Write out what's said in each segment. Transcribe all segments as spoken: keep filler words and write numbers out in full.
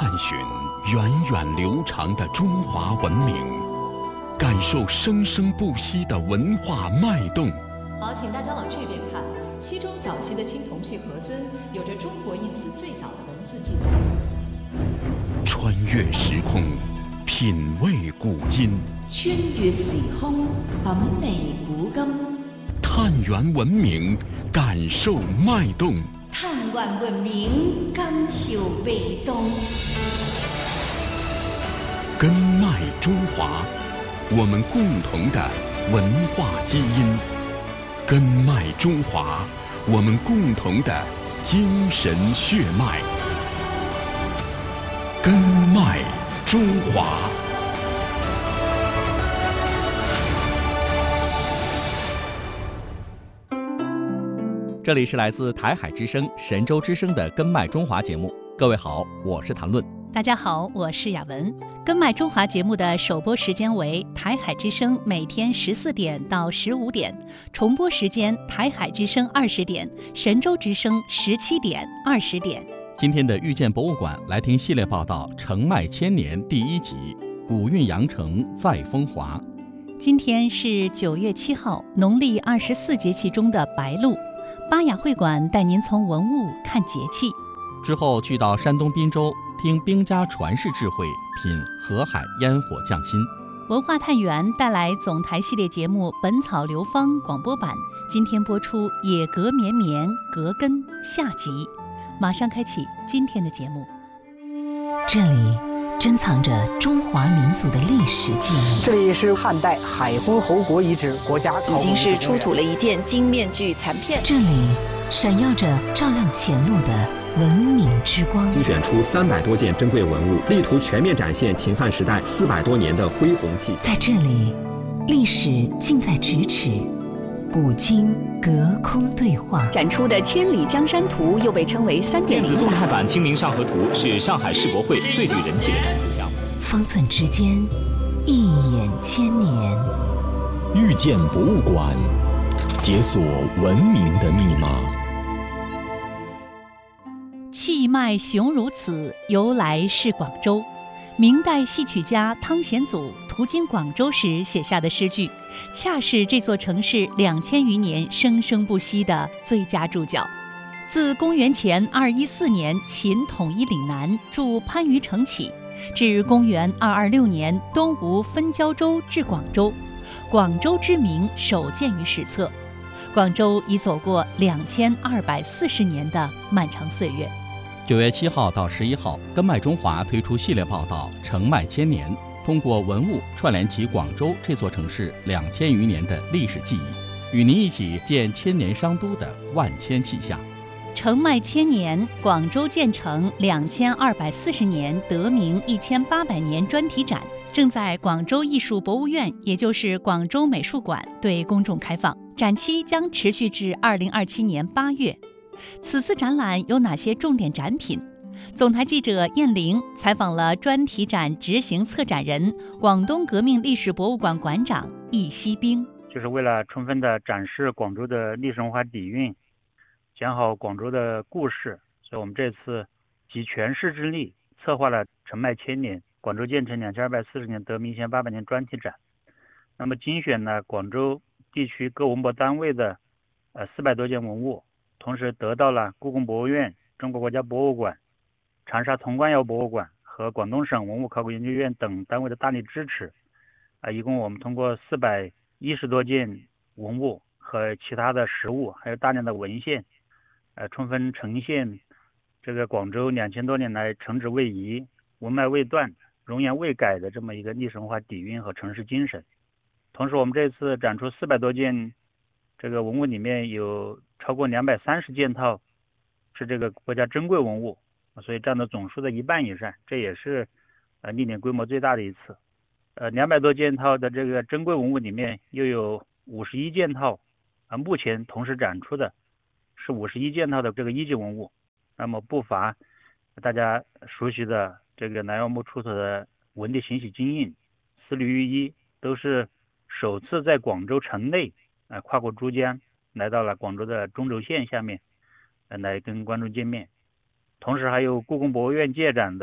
探寻源远流长的中华文明，感受生生不息的文化脉动。 好，请大家往这边看。西周早期的青铜器盒尊有着中国一词最早的文字记载。 穿越时空，品味古今。 穿越时空，品味古今。 探源文明，感受脉动。 探源文明，感受脉动。 根脉中华，我们共同的文化基因。根脉中华，我们共同的精神血脉。根脉中华。 这里是来自台海之声、神州之声的《根脉中华》节目。各位好，我是谭论。 大家好，我是雅文。根脉中华节目的首播时间为台海之声每天十四点到十五点，重播时间台海之声二十点，神州之声十七点、二十点。 今天的遇见博物馆来听系列报道《承脉千年》第一集《古韵阳城再风华》。 今天是九月七号，农历二十四节气中的白露。巴雅会馆带您从文物看节气。 之后去到山东滨州听兵家传世智慧，品河海烟火匠心。 文化探源带来总台系列节目《本草流芳》广播版，今天播出《野格绵绵格根》下集。马上开启今天的节目。 这里珍藏着中华民族的历史记忆。 这里是汉代海昏侯国遗址国家考古已经是出土了一件金面具残片。 这里闪耀着照亮前路的文明之光。 精选出三百多件珍贵文物，力图全面展现秦汉时代四百多年的恢宏气象。 在这里，历史近在咫尺，古今隔空对话。 展出的《千里江山图》又被称为三点零电子动态版《清明上河图》是上海世博会最具人气的展图标。 方寸之间，一眼千年。 遇见博物馆，解锁文明的密码。 气脉雄如此，由来是广州。明代戏曲家汤显祖途经广州时写下的诗句，恰是这座城市两千余年生生不息的最佳注脚。自公元前二一四年秦统一岭南驻番禺城起，至公元二二六年东吴分交州至广州，广州之名首见于史册。广州已走过两千二百四十年的漫长岁月。 九月七号到十一号，根脉中华推出系列报道《承脉千年》，通过文物串联起广州这座城市两千余年的历史记忆，与您一起见千年商都的万千气象。 承脉千年，广州建成两千二百四十年，得名一千八百年专题展正在广州艺术博物院，也就是广州美术馆对公众开放，展期将持续至二零二七年八月。此次展览有哪些重点展品？总台记者燕玲采访了专题展执行策展人、广东革命历史博物馆馆长易锡兵。 就是为了充分的展示广州的历史文化底蕴，讲好广州的故事，所以我们这次集全市之力策划了承脉千年广州建成两千二百四十年得名一千八百年专题展。那么精选了广州地区各文博单位的呃四百多件文物，同时得到了故宫博物院、中国国家博物馆、长沙潼关窑博物馆和广东省文物考古研究院等单位的大力支持。啊，一共我们通过四百一十多件文物和其他的实物，还有大量的文献，呃，充分呈现这个广州两千多年来城址未移、文脉未断、容颜未改的这么一个历史文化底蕴和城市精神。同时，我们这次展出四百多件这个文物里面有超过两百三十件套是这个国家珍贵文物，所以占到总数的一半以上，这也是呃历年规模最大的一次。呃，两百多件套的这个珍贵文物里面，又有五十一件套啊，目前同时展出的是五十一件套的这个一级文物。那么不乏大家熟悉的这个南窑墓出土的文帝行洗金印、丝缕玉衣，都是首次在广州城内啊、呃、跨过珠江，来到了广州的中轴线下面，呃、来跟观众见面。同时还有故宫博物院借展的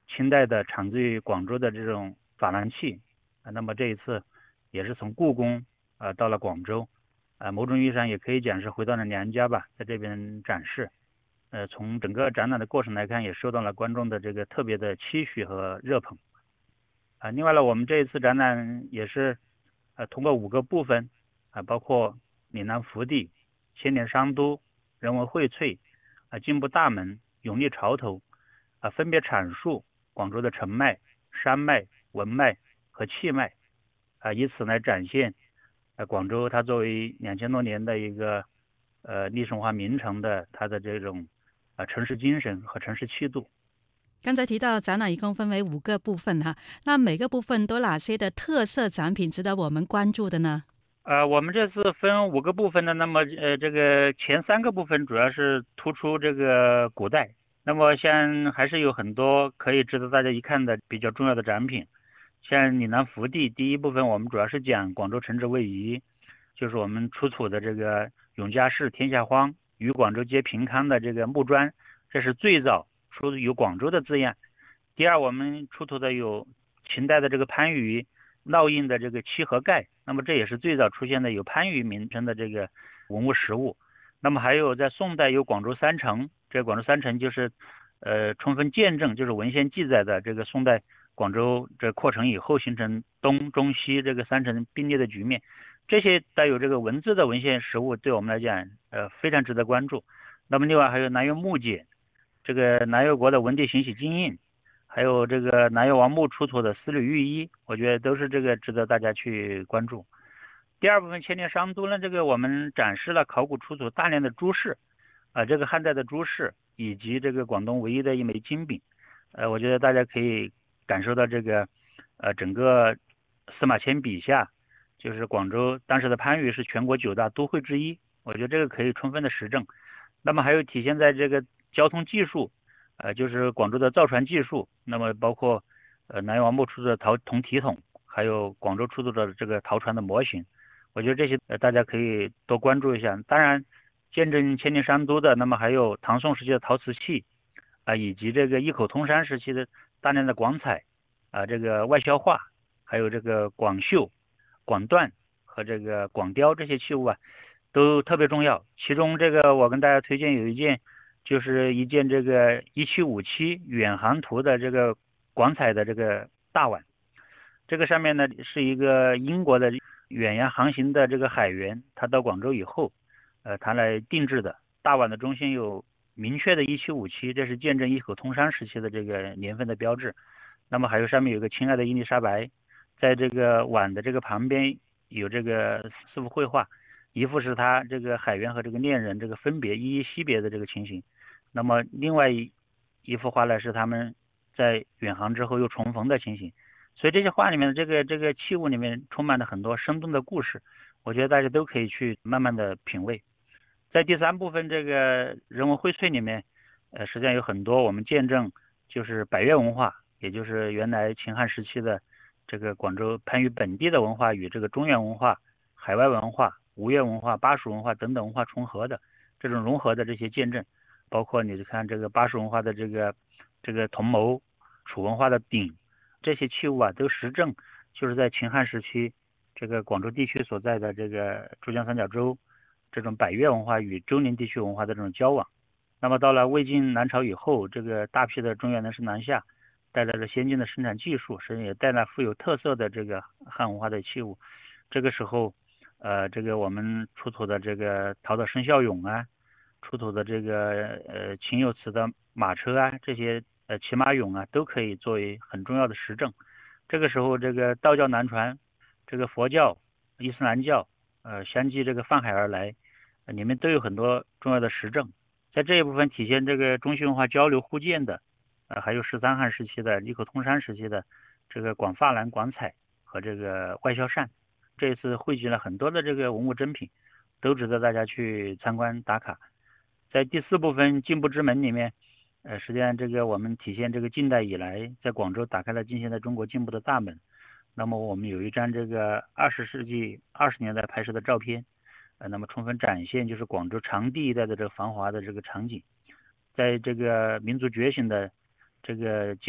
清代的产自于广州的这种珐琅器。啊，那么这一次也是从故宫啊、呃、到了广州，啊、呃，某种意义上也可以讲是回到了娘家吧，在这边展示。呃，从整个展览的过程来看，也受到了观众的这个特别的期许和热捧。啊、呃，另外呢，我们这一次展览也是呃通过五个部分啊、呃，包括岭南福地、千年商都、人文荟萃、啊、呃、进步大门、永历潮头啊、呃，分别阐述广州的城脉、山脉、文脉和气脉啊，以此来展现呃广州它作为两千多年的一个呃历史文化名城的它的这种啊、呃、城市精神和城市气度。 刚才提到展览一共分为五个部分哈，那每个部分都哪些的特色展品值得我们关注的呢？ 呃，我们这次分五个部分的，那么呃这个前三个部分主要是突出这个古代，那么像还是有很多可以值得大家一看的比较重要的展品。像岭南福地第一部分，我们主要是讲广州城址位移，就是我们出土的这个永嘉市天下荒与广州皆平康的这个木砖，这是最早出有广州的字样。第二，我们出土的有秦代的这个番禺烙印的这个七合盖，那么这也是最早出现的有番禺名称的这个文物实物。那么还有在宋代有广州三城，这广州三城就是呃充分见证就是文献记载的这个宋代广州这扩城以后形成东中西这个三城并列的局面。这些带有这个文字的文献实物对我们来讲呃非常值得关注。那么另外还有南越木简，这个南越国的文帝行喜金印，还有这个南越王墓出土的丝缕玉衣，我觉得都是这个值得大家去关注。第二部分千年商都呢，这个我们展示了考古出土大量的珠饰，啊、呃，这个汉代的珠饰以及这个广东唯一的一枚金饼，呃，我觉得大家可以感受到这个，呃，整个司马迁笔下，就是广州当时的番禺是全国九大都会之一，我觉得这个可以充分的实证。那么还有体现在这个交通技术，呃，就是广州的造船技术，那么包括呃南越王墓出土的陶铜体筒，还有广州出土的这个陶船的模型，我觉得这些呃大家可以多关注一下。当然，见证千年商都的，那么还有唐宋时期的陶瓷器，啊、呃，以及这个一口通商时期的大量的广彩，啊、呃，这个外销画，还有这个广绣、广缎和这个广雕这些器物啊，都特别重要。其中这个我跟大家推荐有一件，就是一件这个一七五七远航图的这个广彩的这个大碗，这个上面呢是一个英国的远洋航行的这个海员，他到广州以后，呃，他来定制的大碗的中心有明确的一七五七，这是见证一口通商时期的这个年份的标志。那么还有上面有个亲爱的伊丽莎白，在这个碗的这个旁边有这个四幅绘画，一幅是他这个海员和这个恋人这个分别依依惜别的这个情形，那么另外一一幅画呢是他们在远航之后又重逢的情形。所以这些画里面的这个这个器物里面充满了很多生动的故事，我觉得大家都可以去慢慢的品味。在第三部分这个人文荟萃里面，呃，实际上有很多我们见证就是百越文化，也就是原来秦汉时期的这个广州番禺本地的文化与这个中原文化、海外文化、吴越文化、巴蜀文化等等文化重合的这种融合的这些见证，包括你看这个巴蜀文化的这个这个铜谋、楚文化的鼎，这些器物啊都实证就是在秦汉时期这个广州地区所在的这个珠江三角洲这种百越文化与周宁地区文化的这种交往。那么到了魏晋南朝以后，这个大批的中原人士南下，带来了先进的生产技术，甚至也带来富有特色的这个汉文化的器物。这个时候呃这个我们出土的这个陶的生肖俑啊，出土的这个呃秦有瓷的马车啊，这些呃骑马俑啊，都可以作为很重要的实证。这个时候这个道教南传，这个佛教、伊斯兰教呃相继这个泛海而来，呃、里面都有很多重要的实证。在这一部分体现这个中西文化交流互鉴的，呃还有十三汉时期的一口通商时期的这个广珐琅、广彩和这个外销扇，这一次汇集了很多的这个文物珍品，都值得大家去参观打卡。在第四部分进步之门里面，呃，实际上这个我们体现这个近代以来在广州打开了近现代中国进步的大门。那么我们有一张这个二十世纪二十年代拍摄的照片，呃，那么充分展现就是广州长堤一带的这个繁华的这个场景。在这个民族觉醒的这个阶段，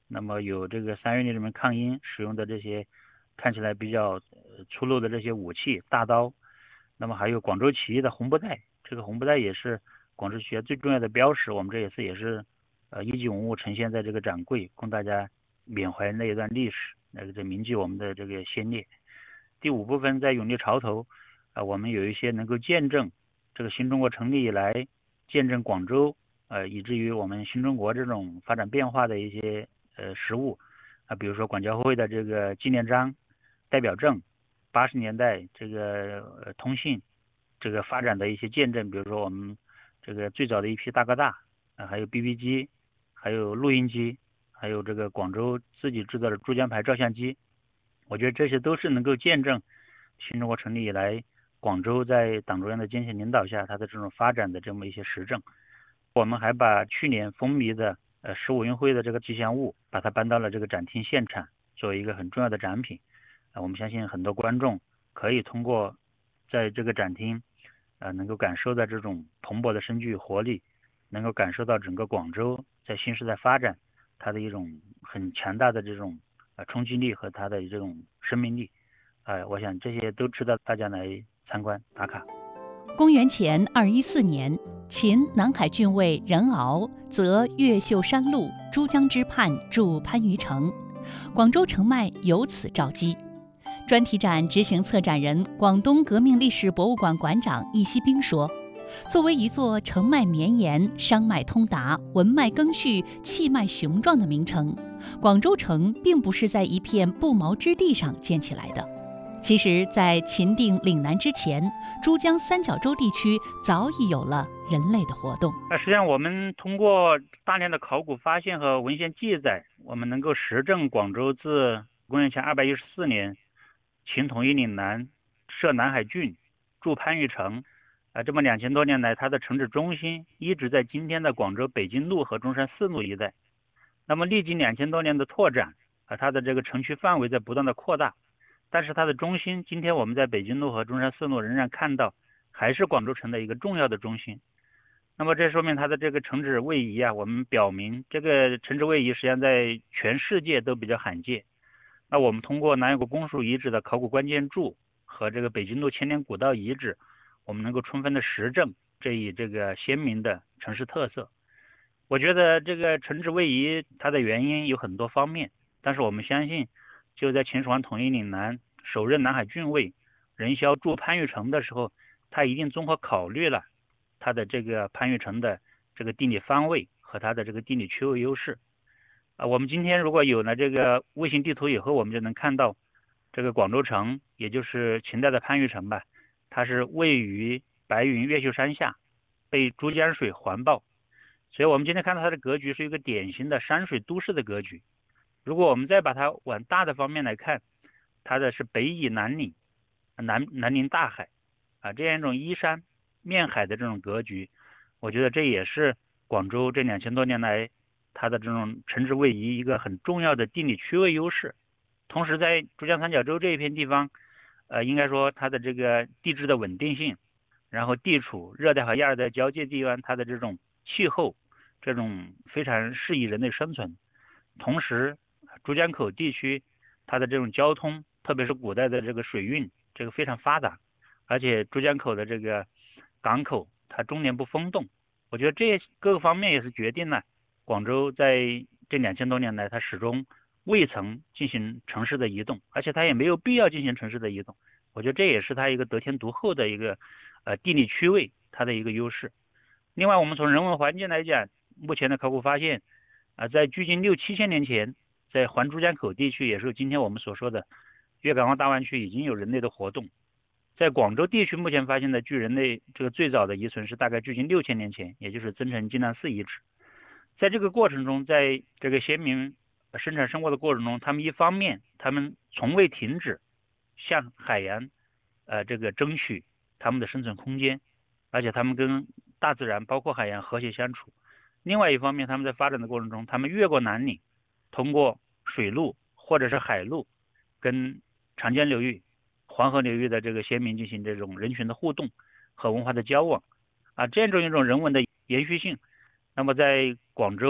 那么有这个三元里面抗英使用的这些看起来比较粗陋的这些武器大刀，那么还有广州起义的红布袋，这个红布袋也是广州学最重要的标识，我们这一次也是呃一级文物呈现在这个展柜，供大家缅怀那一段历史，那个这铭记我们的这个先烈。第五部分在永历潮头啊、呃，我们有一些能够见证这个新中国成立以来，见证广州呃以至于我们新中国这种发展变化的一些呃实物啊、呃，比如说广交会的这个纪念章、代表证，八十年代这个、呃、通信这个发展的一些见证，比如说我们这个最早的一批大哥大啊、呃，还有 B B 机，还有录音机，还有这个广州自己制造的珠江牌照相机，我觉得这些都是能够见证新中国成立以来广州在党中央的坚强领导下它的这种发展的这么一些实证。我们还把去年风靡的呃十五运会的这个吉祥物把它搬到了这个展厅现场，作为一个很重要的展品啊、呃，我们相信很多观众可以通过在这个展厅啊、呃、能够感受到这种蓬勃的生机与活力，能够感受到整个广州在新时代发展它的一种很强大的这种呃冲击力和它的这种生命力啊、呃，我想这些都值得大家来参观打卡。 公元前二一四年，秦南海郡尉任敖择越秀山路珠江之畔筑番禺城，广州城脉由此召基。专题展执行策展人、广东革命历史博物馆馆长易锡兵说，作为一座城脉绵延、商脉通达、文脉赓续、气脉雄壮的名城，广州城并不是在一片不毛之地上建起来的。其实，在秦定岭南之前，珠江三角洲地区早已有了人类的活动。 那实际上，我们通过大量的考古发现和文献记载，我们能够实证广州自公元前二百一十四年，秦统一岭南，设南海郡，筑番禺城。啊，这么两千多年来，它的城址中心一直在今天的广州北京路和中山四路一带。那么历经两千多年的拓展，啊，它的这个城区范围在不断的扩大。但是它的中心，今天我们在北京路和中山四路仍然看到，还是广州城的一个重要的中心。那么这说明它的这个城址位移啊，我们表明这个城址位移实际上在全世界都比较罕见。那我们通过南阳谷公署遗址的考古关键柱和这个北京路千年古道遗址，我们能够充分的实证这一这个鲜明的城市特色。我觉得这个城址位移它的原因有很多方面，但是我们相信，就在秦始皇统一岭南，首任南海郡尉任嚣筑番禺城的时候，他一定综合考虑了他的这个番禺城的这个地理方位和它的这个地理区位优势。啊，我们今天如果有了这个卫星地图以后，我们就能看到这个广州城，也就是秦代的番禺城吧，它是位于白云越秀山下，被珠江水环抱，所以我们今天看到它的格局是一个典型的山水都市的格局。如果我们再把它往大的方面来看，它的是北倚南岭，南南临大海啊，这样一种依山面海的这种格局，我觉得这也是广州这两千多年来它的这种城址位移一个很重要的地理区位优势。同时在珠江三角洲这一片地方，呃，应该说它的这个地质的稳定性，然后地处热带和亚热带交界地方，它的这种气候，这种非常适宜人类生存。同时珠江口地区它的这种交通，特别是古代的这个水运，这个非常发达，而且珠江口的这个港口它终年不封冻。我觉得这各个方面也是决定了广州在这两千多年来它始终未曾进行城市的移动，而且它也没有必要进行城市的移动。我觉得这也是它一个得天独厚的一个呃地理区位它的一个优势。另外我们从人文环境来讲，目前的考古发现啊、呃，在距今六七千年前，在环珠江口地区，也是今天我们所说的粤港澳大湾区已经有人类的活动。在广州地区目前发现的距人类这个最早的遗存是大概距今六千年前，也就是增城金兰寺遗址。在这个过程中，在这个先民生产生活的过程中，他们一方面他们从未停止向海洋呃这个争取他们的生存空间，而且他们跟大自然包括海洋和谐相处。另外一方面，他们在发展的过程中，他们越过南岭，通过水路或者是海路跟长江流域、黄河流域的这个先民进行这种人群的互动和文化的交往啊，这样一种人文的延续性。那么在广州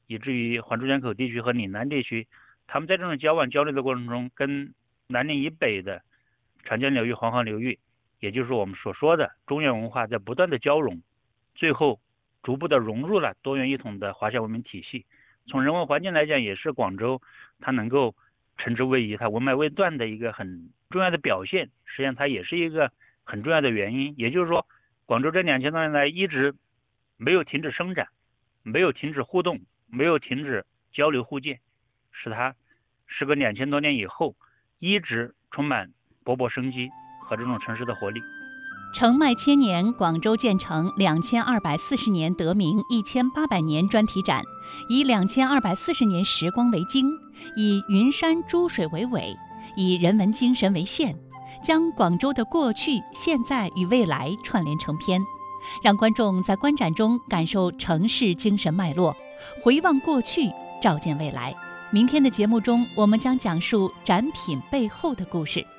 以至于环珠江口地区和岭南地区，他们在这种交往交流的过程中，跟南岭以北的长江流域、黄河流域，也就是我们所说的中原文化在不断的交融，最后逐步的融入了多元一统的华夏文明体系。从人文环境来讲，也是广州它能够称之为一它文脉未断的一个很重要的表现，实际上它也是一个很重要的原因。也就是说，广州这两千多年来一直没有停止生长，没有停止互动，没有停止交流互鉴，使它时隔两千多年以后，一直充满勃勃生机和这种城市的活力。 承迈千年，广州建成两千二百四十年得名一千八百年专题展，以两千二百四十年时光为经，以云山珠水为纬，以人文精神为线，将广州的过去、现在与未来串联成篇，让观众在观展中感受城市精神脉络，回望过去，照见未来。明天的节目中，我们将讲述展品背后的故事。